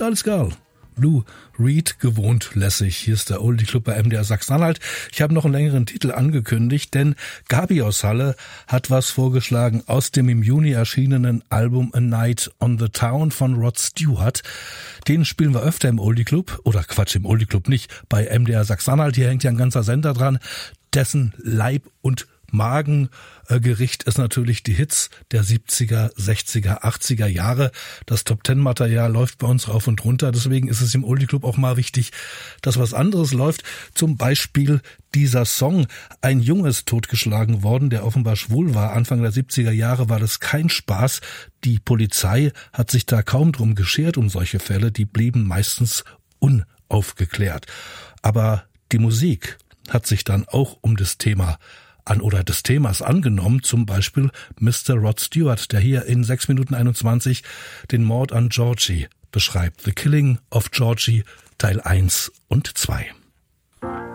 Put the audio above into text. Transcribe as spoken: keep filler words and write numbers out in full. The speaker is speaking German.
als Girl. Lou Reed, gewohnt lässig. Hier ist der Oldie Club bei M D R Sachsen-Anhalt. Ich habe noch einen längeren Titel angekündigt, denn Gabi aus Halle hat was vorgeschlagen aus dem im Juni erschienenen Album A Night on the Town von Rod Stewart. Den spielen wir öfter im Oldie Club, oder Quatsch, im Oldie Club nicht, bei M D R Sachsen-Anhalt. Hier hängt ja ein ganzer Sender dran, dessen Leib- und Magengericht ist natürlich die Hits der siebziger, sechziger, achtziger Jahre. Das Top-Ten-Material läuft bei uns rauf und runter. Deswegen ist es im Oldie Club auch mal wichtig, dass was anderes läuft. Zum Beispiel dieser Song. Ein Junge ist totgeschlagen worden, der offenbar schwul war. Anfang der siebziger Jahre war das kein Spaß. Die Polizei hat sich da kaum drum geschert, um solche Fälle. Die blieben meistens unaufgeklärt. Aber die Musik hat sich dann auch um das Thema an oder des Themas angenommen, zum Beispiel Mister Rod Stewart, der hier in sechs Minuten einundzwanzig den Mord an Georgie beschreibt. The Killing of Georgie, Teil eins und zwei.